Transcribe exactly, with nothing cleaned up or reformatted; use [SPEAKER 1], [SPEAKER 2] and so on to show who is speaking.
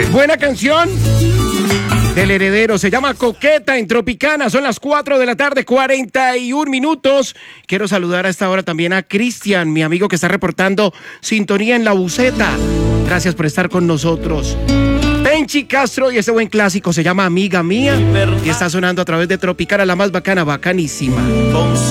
[SPEAKER 1] Buena canción del Heredero, se llama Coqueta en Tropicana. Son las cuatro de la tarde, cuarenta y un minutos. Quiero saludar a esta hora también a Cristian, mi amigo que está reportando sintonía en La Buceta. Gracias por estar con nosotros. Penchi Castro y ese buen clásico se llama Amiga Mía y está sonando a través de Tropicana, la más bacana, bacanísima.